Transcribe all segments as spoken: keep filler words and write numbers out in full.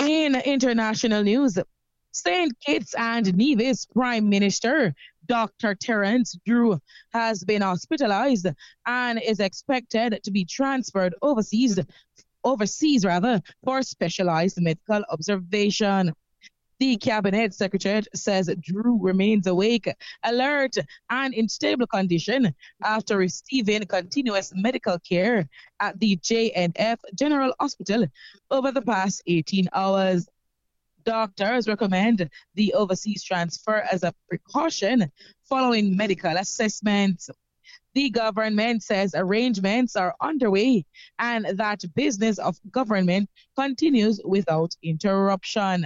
In international news, Saint Kitts and Nevis Prime Minister Doctor Terence Drew has been hospitalized and is expected to be transferred overseas overseas rather for specialized medical observation. The cabinet secretary says Drew remains awake, alert, and in stable condition after receiving continuous medical care at the J N F General Hospital over the past eighteen hours. Doctors recommend the overseas transfer as a precaution following medical assessment. The government says arrangements are underway and that business of government continues without interruption.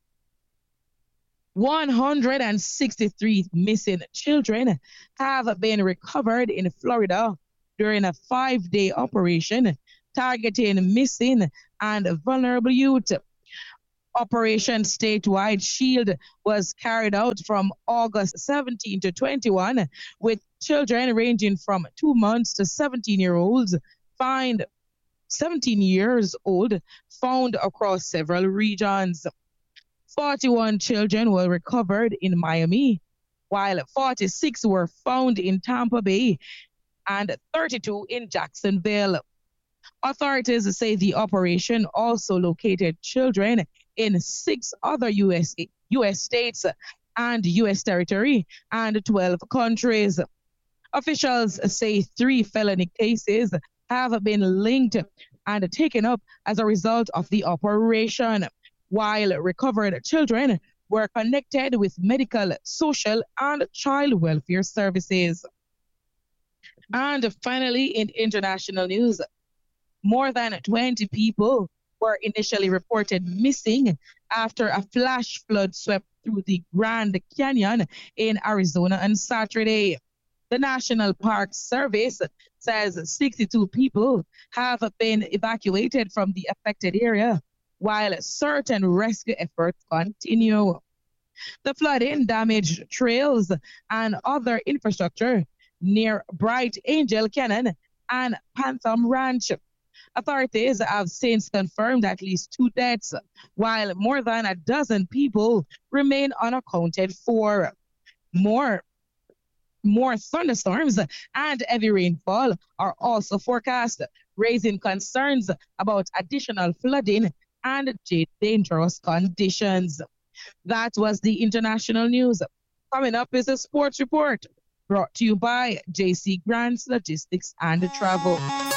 one hundred sixty-three missing children have been recovered in Florida during a five day operation targeting missing and vulnerable youth. Operation Statewide Shield was carried out from August seventeenth to twenty-first, with children ranging from two months to seventeen year olds find seventeen years old found across several regions. forty-one children were recovered in Miami, while forty-six were found in Tampa Bay and thirty-two in Jacksonville. Authorities say the operation also located children in six other U S, U S states and U S territory and twelve countries. Officials say three felony cases have been linked and taken up as a result of the operation, while recovered children were connected with medical, social, and child welfare services. And finally, in international news, more than twenty people were initially reported missing after a flash flood swept through the Grand Canyon in Arizona on Saturday. The National Park Service says sixty-two people have been evacuated from the affected area, while certain rescue efforts continue. The flooding damaged trails and other infrastructure near Bright Angel Canyon and Pantham Ranch. Authorities have since confirmed at least two deaths, while more than a dozen people remain unaccounted for. More, more thunderstorms and heavy rainfall are also forecast, raising concerns about additional flooding and dangerous conditions. That was the international news. Coming up is a sports report brought to you by J C Grants Logistics and Travel.